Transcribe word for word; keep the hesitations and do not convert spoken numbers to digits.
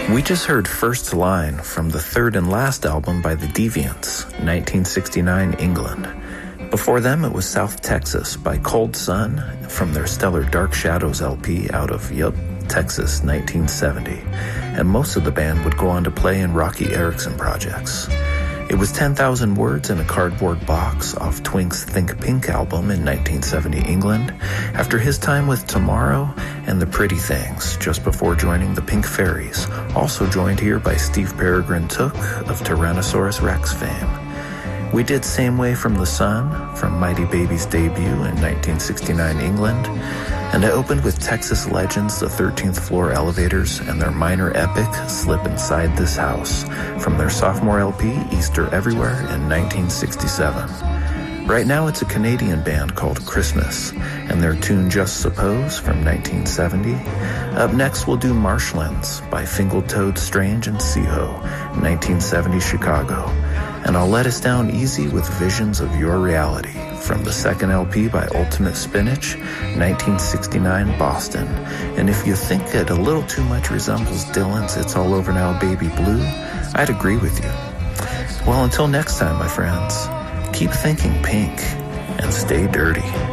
We just heard First Line from the third and last album by The Deviants, nineteen sixty-nine, England. Before them, it was South Texas by Cold Sun from their stellar Dark Shadows L P out of, yup, Texas, nineteen seventy. And most of the band would go on to play in Rocky Erickson projects. It was ten thousand Words in a Cardboard Box off Twink's Think Pink album in nineteen seventy, England, after his time with Tomorrow and The Pretty Things, just before joining the Pink Fairies, also joined here by Steve Peregrine Took of Tyrannosaurus Rex fame. We did Same Way from the Sun from Mighty Baby's debut in nineteen sixty-nine, England, and I opened with Texas legends the thirteenth Floor Elevators and their minor epic Slip Inside This House from their sophomore L P Easter Everywhere in nineteen sixty-seven. Right now it's a Canadian band called Christmas and their tune Just Suppose from nineteen seventy. Up next we'll do Marshlands by Fingal Toad Strange and Seho, nineteen seventy Chicago. And I'll let us down easy with Visions of Your Reality from the second L P by Ultimate Spinach, nineteen sixty-nine, Boston. And if you think it a little too much resembles Dylan's It's All Over Now Baby Blue, I'd agree with you. Well, until next time, my friends, keep thinking pink and stay dirty.